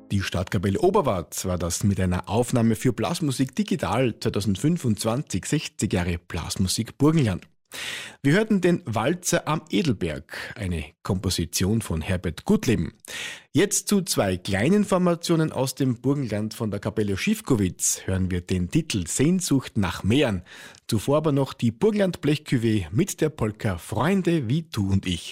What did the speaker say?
Die Stadtkapelle Oberwart war das mit einer Aufnahme für Blasmusik Digital 2025 60 Jahre Blasmusik Burgenland. Wir hörten den Walzer am Edelberg, eine Komposition von Herbert Gutleben. Jetzt zu zwei kleinen Formationen aus dem Burgenland von der Kapelle Schiffkowitz hören wir den Titel Sehnsucht nach Mähren. Zuvor aber noch die Burgenland Blechcuvée mit der Polka Freunde wie du und ich.